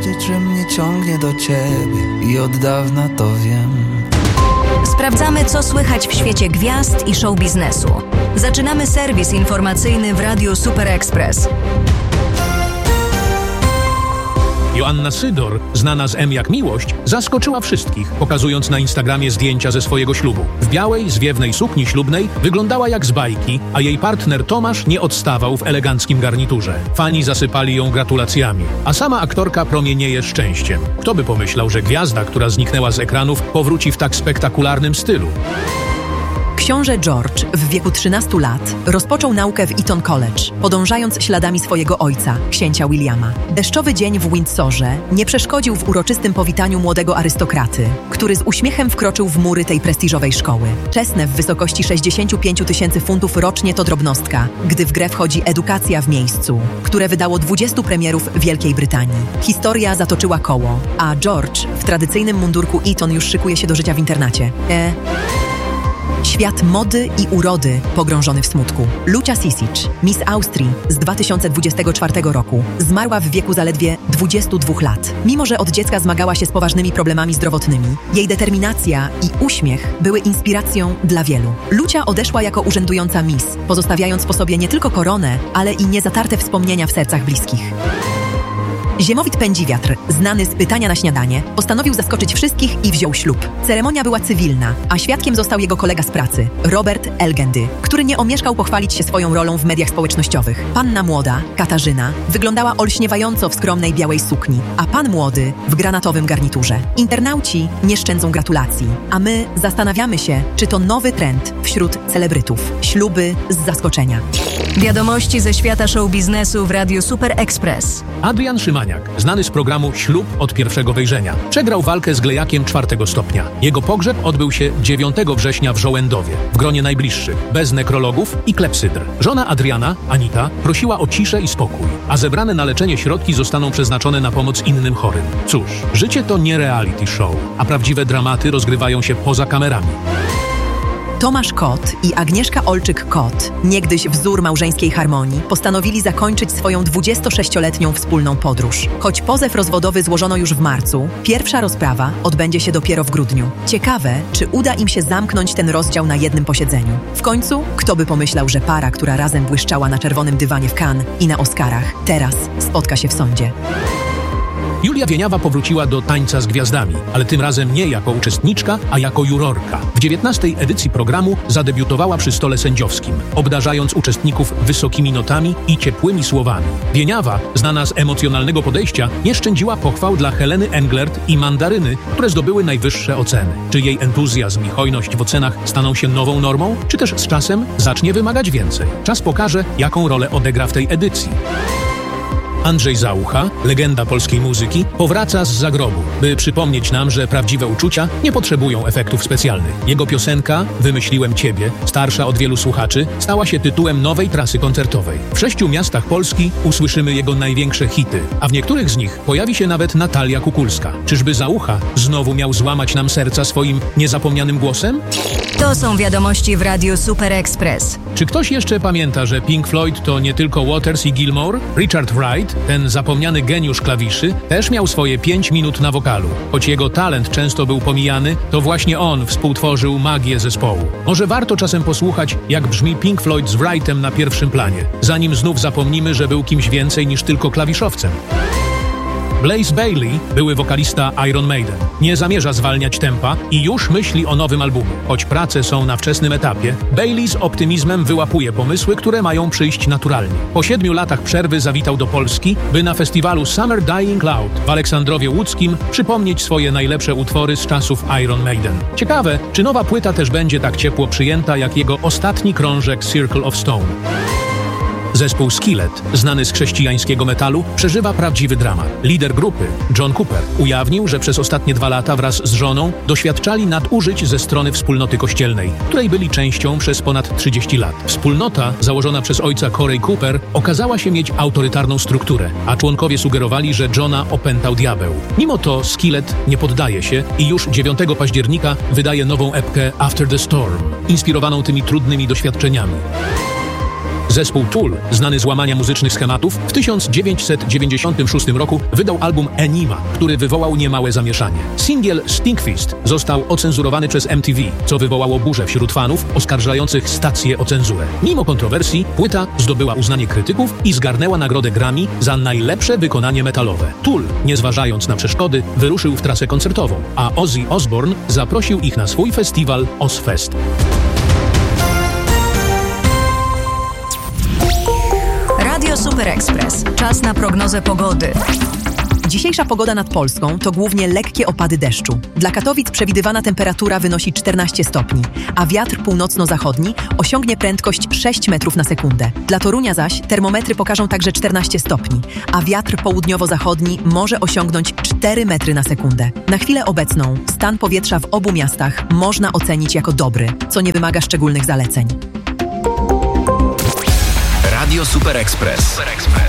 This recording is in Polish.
wiedzieć, że mnie ciągnie do ciebie i od dawna to wiem. Sprawdzamy, co słychać w świecie gwiazd i show biznesu. Zaczynamy serwis informacyjny w Radiu Super Express. Joanna Sydor, znana z M jak Miłość, zaskoczyła wszystkich, pokazując na Instagramie zdjęcia ze swojego ślubu. W białej, zwiewnej sukni ślubnej wyglądała jak z bajki, a jej partner Tomasz nie odstawał w eleganckim garniturze. Fani zasypali ją gratulacjami, a sama aktorka promienieje szczęściem. Kto by pomyślał, że gwiazda, która zniknęła z ekranów, powróci w tak spektakularnym stylu? Książę George w wieku 13 lat rozpoczął naukę w Eton College, podążając śladami swojego ojca, księcia Williama. Deszczowy dzień w Windsorze nie przeszkodził w uroczystym powitaniu młodego arystokraty, który z uśmiechem wkroczył w mury tej prestiżowej szkoły. Czesne w wysokości 65 000 funtów rocznie to drobnostka, gdy w grę wchodzi edukacja w miejscu, które wydało 20 premierów Wielkiej Brytanii. Historia zatoczyła koło, a George w tradycyjnym mundurku Eton już szykuje się do życia w internacie. Świat mody i urody pogrążony w smutku. Lucia Sisic, Miss Austrii z 2024 roku, zmarła w wieku zaledwie 22 lat. Mimo że od dziecka zmagała się z poważnymi problemami zdrowotnymi, jej determinacja i uśmiech były inspiracją dla wielu. Lucia odeszła jako urzędująca Miss, pozostawiając po sobie nie tylko koronę, ale i niezatarte wspomnienia w sercach bliskich. Ziemowit Pędziwiatr, znany z pytania na śniadanie, postanowił zaskoczyć wszystkich i wziął ślub. Ceremonia była cywilna, a świadkiem został jego kolega z pracy, Robert Elgendy, który nie omieszkał pochwalić się swoją rolą w mediach społecznościowych. Panna młoda, Katarzyna, wyglądała olśniewająco w skromnej białej sukni, a pan młody w granatowym garniturze. Internauci nie szczędzą gratulacji, a my zastanawiamy się, czy to nowy trend wśród celebrytów. Śluby z zaskoczenia. Wiadomości ze świata show biznesu w Radiu Super Express. Adrian Szymaniak, znany z programu Ślub od pierwszego wejrzenia, przegrał walkę z Glejakiem 4. stopnia. Jego pogrzeb odbył się 9 września w Żołędowie, w gronie najbliższych, bez nekrologów i klepsydr. Żona Adriana, Anita, prosiła o ciszę i spokój, a zebrane na leczenie środki zostaną przeznaczone na pomoc innym chorym. Cóż, życie to nie reality show, a prawdziwe dramaty rozgrywają się poza kamerami. Tomasz Kot i Agnieszka Olczyk-Kot, niegdyś wzór małżeńskiej harmonii, postanowili zakończyć swoją 26-letnią wspólną podróż. Choć pozew rozwodowy złożono już w marcu, pierwsza rozprawa odbędzie się dopiero w grudniu. Ciekawe, czy uda im się zamknąć ten rozdział na jednym posiedzeniu. W końcu, kto by pomyślał, że para, która razem błyszczała na czerwonym dywanie w Cannes i na Oscarach, teraz spotka się w sądzie. Julia Wieniawa powróciła do Tańca z Gwiazdami, ale tym razem nie jako uczestniczka, a jako jurorka. W 19. edycji programu zadebiutowała przy stole sędziowskim, obdarzając uczestników wysokimi notami i ciepłymi słowami. Wieniawa, znana z emocjonalnego podejścia, nie szczędziła pochwał dla Heleny Englert i Mandaryny, które zdobyły najwyższe oceny. Czy jej entuzjazm i hojność w ocenach staną się nową normą, czy też z czasem zacznie wymagać więcej? Czas pokaże, jaką rolę odegra w tej edycji. Andrzej Załucha, legenda polskiej muzyki, powraca z zagrobu, by przypomnieć nam, że prawdziwe uczucia nie potrzebują efektów specjalnych. Jego piosenka Wymyśliłem Ciebie, starsza od wielu słuchaczy, stała się tytułem nowej trasy koncertowej. W 6 miastach Polski usłyszymy jego największe hity, a w niektórych z nich pojawi się nawet Natalia Kukulska. Czyżby Załucha znowu miał złamać nam serca swoim niezapomnianym głosem? To są wiadomości w Radiu Super Express. Czy ktoś jeszcze pamięta, że Pink Floyd to nie tylko Waters i Gilmour? Richard Wright, ten zapomniany geniusz klawiszy, też miał swoje 5 minut na wokalu. Choć jego talent często był pomijany, to właśnie on współtworzył magię zespołu. Może warto czasem posłuchać, jak brzmi Pink Floyd z Wrightem na pierwszym planie, zanim znów zapomnimy, że był kimś więcej niż tylko klawiszowcem. Blaze Bayley, były wokalista Iron Maiden, nie zamierza zwalniać tempa i już myśli o nowym albumie. Choć prace są na wczesnym etapie, Bayley z optymizmem wyłapuje pomysły, które mają przyjść naturalnie. Po 7 latach przerwy zawitał do Polski, by na festiwalu Summer Dying Cloud w Aleksandrowie Łódzkim przypomnieć swoje najlepsze utwory z czasów Iron Maiden. Ciekawe, czy nowa płyta też będzie tak ciepło przyjęta, jak jego ostatni krążek Circle of Stone. Zespół Skillet, znany z chrześcijańskiego metalu, przeżywa prawdziwy dramat. Lider grupy, John Cooper, ujawnił, że przez ostatnie 2 lata wraz z żoną doświadczali nadużyć ze strony wspólnoty kościelnej, której byli częścią przez ponad 30 lat. Wspólnota, założona przez ojca Corey Cooper, okazała się mieć autorytarną strukturę, a członkowie sugerowali, że Johna opętał diabeł. Mimo to Skillet nie poddaje się i już 9 października wydaje nową epkę After the Storm, inspirowaną tymi trudnymi doświadczeniami. Zespół Tool, znany z łamania muzycznych schematów, w 1996 roku wydał album Enima, który wywołał niemałe zamieszanie. Singiel Stinkfist został ocenzurowany przez MTV, co wywołało burzę wśród fanów oskarżających stację o cenzurę. Mimo kontrowersji, płyta zdobyła uznanie krytyków i zgarnęła nagrodę Grammy za najlepsze wykonanie metalowe. Tool, nie zważając na przeszkody, wyruszył w trasę koncertową, a Ozzy Osbourne zaprosił ich na swój festiwal Ozzfest. Radio Super Express. Czas na prognozę pogody. Dzisiejsza pogoda nad Polską to głównie lekkie opady deszczu. Dla Katowic przewidywana temperatura wynosi 14 stopni, a wiatr północno-zachodni osiągnie prędkość 6 metrów na sekundę. Dla Torunia zaś termometry pokażą także 14 stopni, a wiatr południowo-zachodni może osiągnąć 4 metry na sekundę. Na chwilę obecną stan powietrza w obu miastach można ocenić jako dobry, co nie wymaga szczególnych zaleceń. Radio Super Express.